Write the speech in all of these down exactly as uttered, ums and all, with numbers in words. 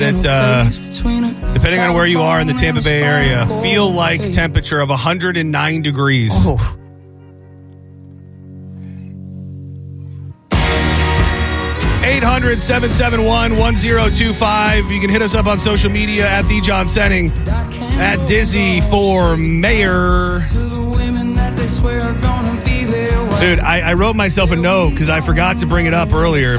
That, uh, depending on where you are in the Tampa Bay area, feel like temperature of one hundred nine degrees. Oh. eight hundred, seven seven one, one zero two five. You can hit us up on social media at The John Senning, at Dizzy for Mayor. Dude, I, I wrote myself a note because I forgot to bring it up earlier.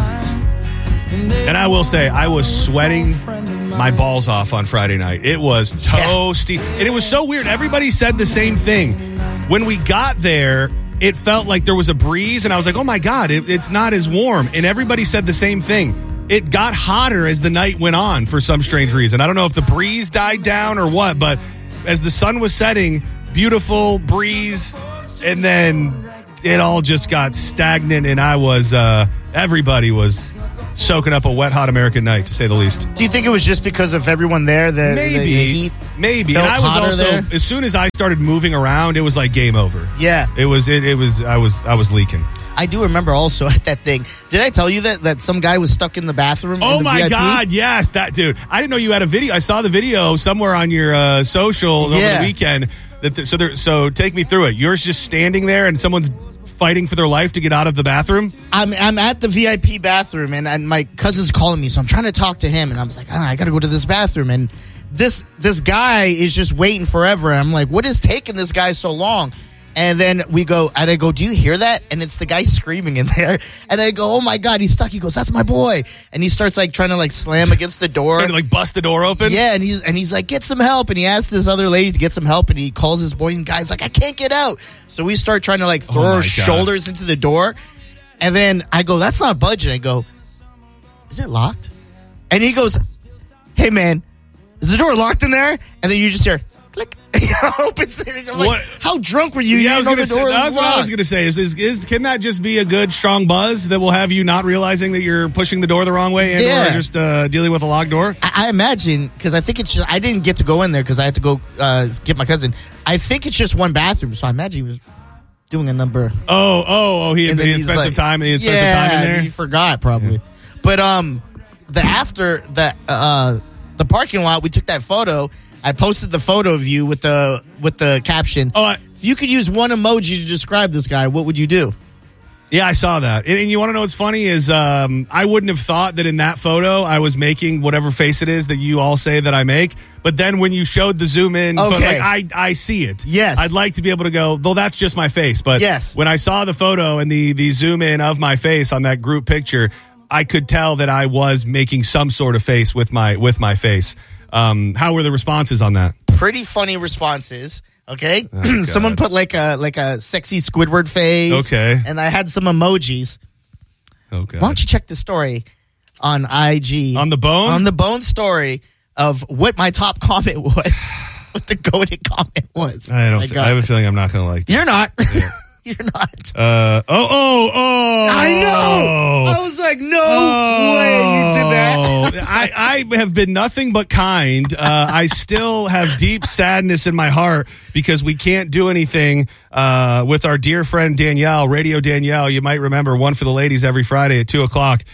And I will say, I was sweating my balls off on Friday night. It was toasty. And it was so weird. Everybody said the same thing. When we got there, it felt like there was a breeze. And I was like, oh, my God, it, it's not as warm. And everybody said the same thing. It got hotter as the night went on for some strange reason. I don't know if the breeze died down or what, but as the sun was setting, beautiful breeze. And then it all just got stagnant. And I was, uh, everybody was soaking up a wet, hot American night, to say the least. Do you think it was just because of everyone there? The, maybe, the, the heat maybe. And I was also, there? as soon as I started moving around, it was like game over. Yeah, it was. It, it was. I was. I was leaking. I do remember also at that thing. Did I tell you that that some guy was stuck in the bathroom? Oh in the my V I P? God! Yes, that dude. I didn't know you had a video. I saw the video somewhere on your uh, socials yeah. over the weekend. That the, so there. So take me through it. You're just standing there, and someone's fighting for their life to get out of the bathroom? I'm I'm at the V I P bathroom, and, and my cousin's calling me, so I'm trying to talk to him, and I was like, oh, I got to go to this bathroom, and this this guy is just waiting forever. And I'm like, what is taking this guy so long? And then we go, and I go, do you hear that? And it's the guy screaming in there. And I go, oh my God, he's stuck. He goes, that's my boy. And he starts like trying to like slam against the door. Trying to like bust the door open? Yeah, and he's and he's like, get some help. And he asks this other lady to get some help, and he calls his boy, and guy's like, I can't get out. So we start trying to like throw oh our God. shoulders into the door. And then I go, that's not budging. I go, is it locked? And he goes, hey man, is the door locked in there? And then you just hear click. Opens it. I'm like, What? how drunk were you? Yeah, you I was know gonna the door say, that's is what I was locked. going to say. Is, is, is can that just be a good, strong buzz that will have you not realizing that you're pushing the door the wrong way and Yeah. or just uh, dealing with a locked door? I, I imagine, because I think it's just, I didn't get to go in there because I had to go uh, get my cousin. I think it's just one bathroom, so I imagine he was doing a number. Oh, oh, oh! He had, And then he had he's spent like, some time. He had spent yeah, some time in there. He forgot probably. Yeah. But um, the after the uh the parking lot, we took that photo. I posted the photo of you with the with the caption. Oh, I, if you could use one emoji to describe this guy, what would you do? yeah, I saw that. And, and you want to know what's funny is um, I wouldn't have thought that in that photo I was making whatever face it is that you all say that I make. But then when you showed the zoom in, photo, Okay. like, I I see it. Yes. I'd like to be able to go, though that's just my face. But Yes. when I saw the photo and the the zoom in of my face on that group picture, I could tell that I was making some sort of face with my with my face. Um, how were the responses on that? Pretty funny responses. Okay, Oh, someone put like a like a sexy Squidward face. Okay. And I had some emojis. Oh, God. Why don't you check the story on I G On the Bone? on the Bone story of what my top comment was, what the goated comment was. I don't. My Th- God. I have a feeling I'm not going to like that. You're not. You're not. Uh, oh, oh, oh. I know. I was like, no Oh. way you did that. I, I have been nothing but kind. Uh, I still have deep sadness in my heart because we can't do anything uh, with our dear friend Danielle, Radio Danielle. You might remember One for the Ladies every Friday at two o'clock.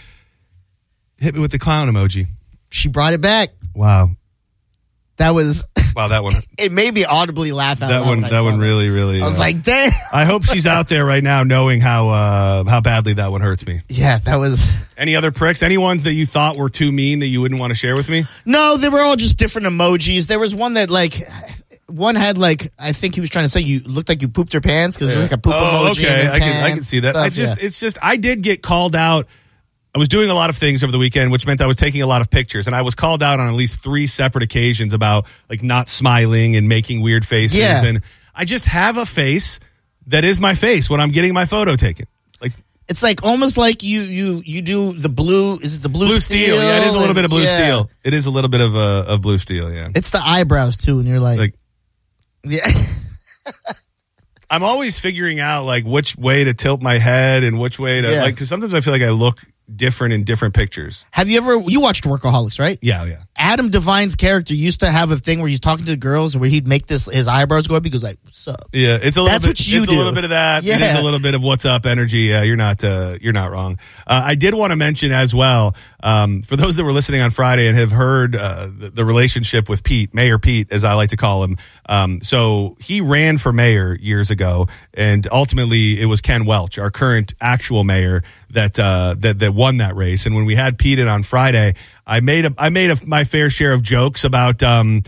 Hit me with the clown emoji. She brought it back. Wow. That was, Wow, that one. it made me audibly laugh out That loud one. when I That saw one really, really. I was uh, like, damn. I hope she's out there right now knowing how uh, how badly that one hurts me. Yeah, that was. Any other pricks? Any ones that you thought were too mean that you wouldn't want to share with me? No, they were all just different emojis. There was one that, like, one had, like, I think he was trying to say you looked like you pooped your pants because it was like a poop oh, emoji. okay. and I can I can pants see that. I stuff, just yeah. it's just I did get called out. I was doing a lot of things over the weekend, which meant I was taking a lot of pictures, and I was called out on at least three separate occasions about like not smiling and making weird faces. Yeah. And I just have a face that is my face when I'm getting my photo taken. Like It's like almost like you you you do the blue. Is it the blue, blue steel. Yeah, it is a little bit of blue Yeah. steel. It is a little bit of uh, of blue steel. Yeah. It's the eyebrows too, and you're like, Like yeah. I'm always figuring out like which way to tilt my head and which way to Yeah. like because sometimes I feel like I look different in different pictures. Have you ever you watched Workaholics, right? Yeah, yeah. Adam Devine's character used to have a thing where he's talking to the girls where he'd make this his eyebrows go up. He goes like, "What's up?" Yeah, it's a little That's bit. what you it's do. a little bit of that. Yeah. It is a little bit of what's up energy. Yeah, you're not. Uh, you're not wrong. Uh, I did want to mention as well um, for those that were listening on Friday and have heard uh, the, the relationship with Pete, Mayor Pete, as I like to call him. Um, so he ran for mayor years ago, and ultimately it was Ken Welch, our current actual mayor, that uh, that that won that race. And when we had Pete in on Friday, I made a, I made a, my fair share of jokes about um,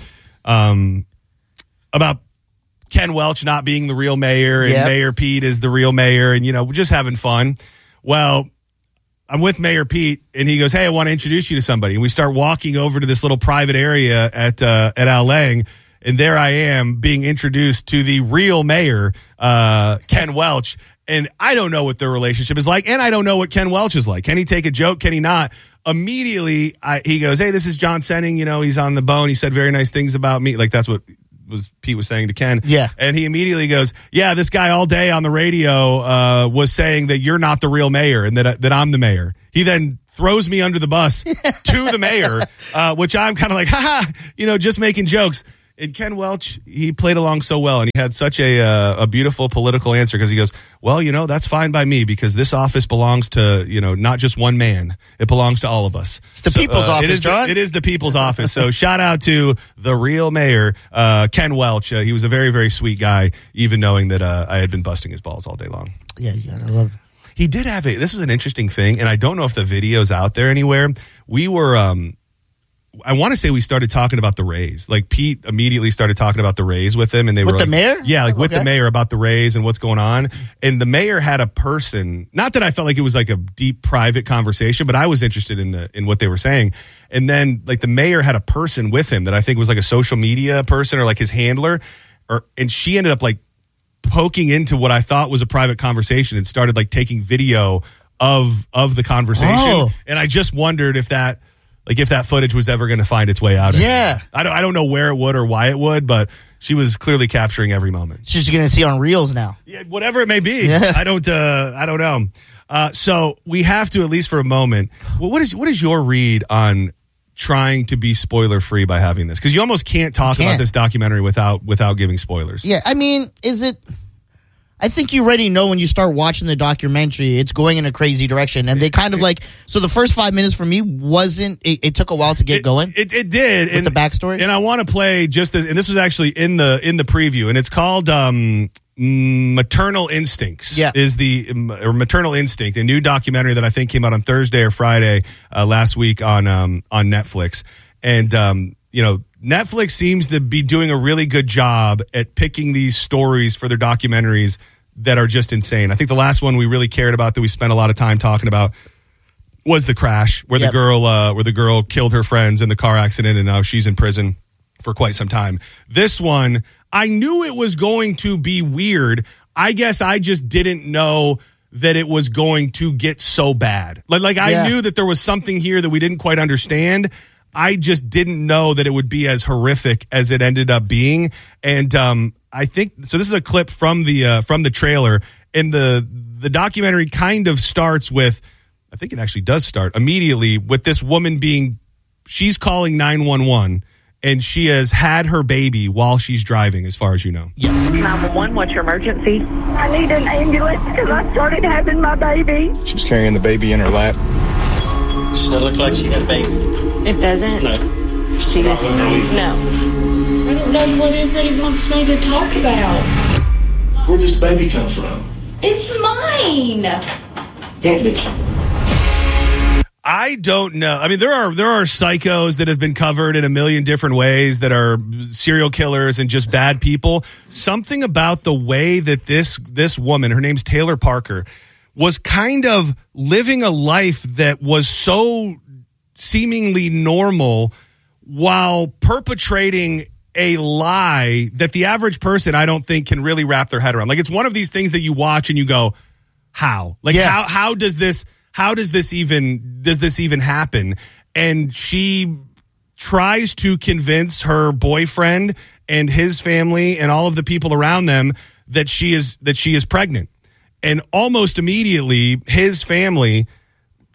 um, about Ken Welch not being the real mayor and yep. Mayor Pete is the real mayor, and you know, we're just having fun. Well, I'm with Mayor Pete, and he goes, "Hey, I want to introduce you to somebody." And we start walking over to this little private area at uh, at Al Lang, and there I am being introduced to the real mayor, uh, Ken Welch. And I don't know what their relationship is like, and I don't know what Ken Welch is like. Can he take a joke? Can he not? Immediately, I, he goes, "Hey, this is John Senning. You know, he's on the bone. He said very nice things about me." Like that's what was Pete was saying to Ken. Yeah. And he immediately goes, "Yeah, this guy all day on the radio uh, was saying that you're not the real mayor and that that I'm the mayor." He then throws me under the bus to the mayor, uh, which I'm kind of like, haha, you know, just making jokes. And Ken Welch, he played along so well, and he had such a uh, a beautiful political answer because he goes, "Well, you know, that's fine by me because this office belongs to, you know, not just one man. It belongs to all of us. It's the so, people's uh, office, it is John. The, it is the people's office." So shout out to the real mayor, uh, Ken Welch. Uh, he was a very, very sweet guy, even knowing that uh, I had been busting his balls all day long. Yeah, yeah, I love it. He did have a, this was an interesting thing, and I don't know if the video's out there anywhere. We were, um, I want to say we started talking about the Rays. Like Pete immediately started talking about the Rays with him, and they With were the like, mayor? Yeah, like Oh, with okay. the mayor about the Rays and what's going on. And the mayor had a person. Not that I felt like it was like a deep private conversation, but I was interested in the in what they were saying. And then like the mayor had a person with him that I think was like a social media person or like his handler, or and she ended up like poking into what I thought was a private conversation and started like taking video of of the conversation. Oh. And I just wondered if that. Like if that footage was ever going to find its way out. Yeah. I don't, I don't know where it would or why it would, but she was clearly capturing every moment. She's going to see on Reels now. Yeah, whatever it may be. Yeah. I don't, uh, I don't know. Uh, so we have to, at least for a moment, well, what is, what is your read on trying to be spoiler free by having this? Because you almost can't talk You about can't. this documentary without, without giving spoilers. Yeah, I mean, is it... I think you already know when you start watching the documentary, it's going in a crazy direction. And they kind of like, so the first five minutes for me wasn't, it, it took a while to get It, going. It, it did. With and, the backstory? And I want to play just this, and this was actually in the, in the preview, and it's called, um, Maternal Instincts. Yeah. Is the, um, or Maternal Instinct, a new documentary that I think came out on Thursday or Friday, uh, last week on, um, on Netflix. And, um, you know, Netflix seems to be doing a really good job at picking these stories for their documentaries that are just insane. I think the last one we really cared about that we spent a lot of time talking about was The Crash, where Yep. the girl uh, where the girl killed her friends in the car accident, and now she's in prison for quite some time. This one, I knew it was going to be weird. I guess I just didn't know that it was going to get so bad. Like, like Yeah. I knew that there was something here that we didn't quite understand. I just didn't know that it would be as horrific as it ended up being. And um, I think so. This is a clip from the uh, from the trailer, and the the documentary kind of starts with. I think it actually does start immediately with this woman being. She's calling nine one one, and she has had her baby while she's driving, as far as you know. nine one one, what's your emergency? I need an ambulance because I started having my baby. She's carrying the baby in her lap. Does it look like she had a baby? It doesn't. No. She was no. I don't know what everybody wants me to talk about. Where'd this baby come from? It's mine. I don't know. I mean, there are there are psychos that have been covered in a million different ways that are serial killers and just bad people. Something about the way that this this woman, her name's Taylor Parker, was kind of living a life that was so seemingly normal while perpetrating a lie that the average person, I don't think, can really wrap their head around. Like, it's one of these things that you watch and you go, how? Like, Yeah. how how does this how does this even does this even happen? And she tries to convince her boyfriend and his family and all of the people around them that she is that she is pregnant. And almost immediately, his family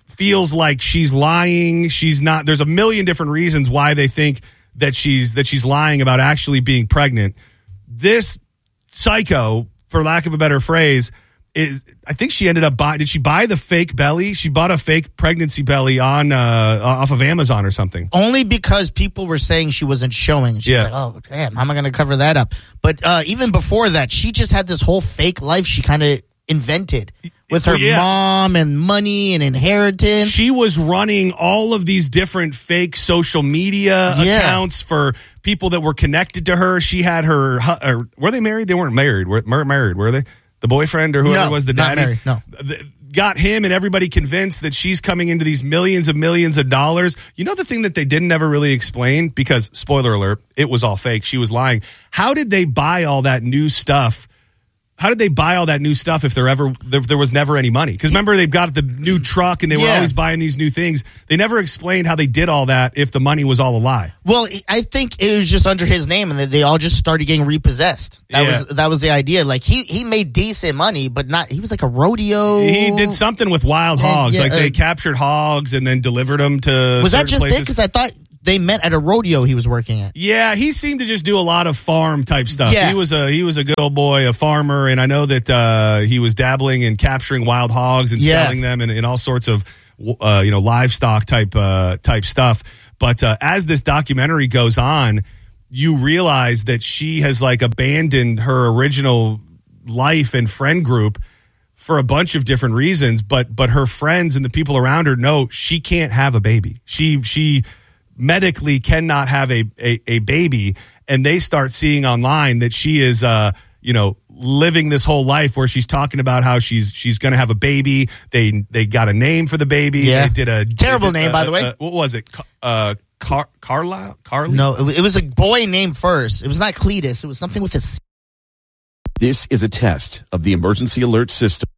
feels like she's lying. She's not. There's a million different reasons why they think that she's that she's lying about actually being pregnant. This psycho, for lack of a better phrase, is I think she ended up buying. Did she buy the fake belly? She bought a fake pregnancy belly on uh, off of Amazon or something. Only because people were saying she wasn't showing. She's Yeah. like, oh, damn, how am I going to cover that up? But uh, even before that, she just had this whole fake life she kind of invented with her Well, yeah. mom and money and inheritance. She was running all of these different fake social media Yeah. accounts for people that were connected to her. She had her, hu- or were they married? They weren't married. Were were married? Were they? The boyfriend or whoever No, was the not daddy? married, no. Th- Got him and everybody convinced that she's coming into these millions of millions of dollars. You know the thing that they didn't ever really explain? Because, spoiler alert, it was all fake. She was lying. How did they buy all that new stuff? How did they buy all that new stuff if there ever if there was never any money? Because remember, they've got the new truck and they were Yeah. always buying these new things. They never explained how they did all that if the money was all a lie. Well, I think it was just under his name, and they all just started getting repossessed. That Yeah. was that was the idea. Like he he made decent money, but not. He was like a rodeo. He did something with wild And, hogs. yeah, like they uh, captured hogs and then delivered them to Was that certain just it? places. Because I thought they met at a rodeo he was working at. Yeah, he seemed to just do a lot of farm type stuff. Yeah. He was a he was a good old boy, a farmer, and I know that uh, he was dabbling in capturing wild hogs and Yeah. selling them and, and all sorts of uh, you know livestock type uh, type stuff. But uh, as this documentary goes on, you realize that she has like abandoned her original life and friend group for a bunch of different reasons. But but her friends and the people around her know she can't have a baby. She she. medically cannot have a, a, a baby, and they start seeing online that she is uh you know living this whole life where she's talking about how she's she's going to have a baby. They they got a name for the baby. Yeah. They did a Terrible they did name, a- by the way. a- what was it? Ca- Uh, Car Carlisle? Carly? No, it, wa- it was a boy name first. It was not Cletus. It was something with a C. This is a test of the emergency alert system.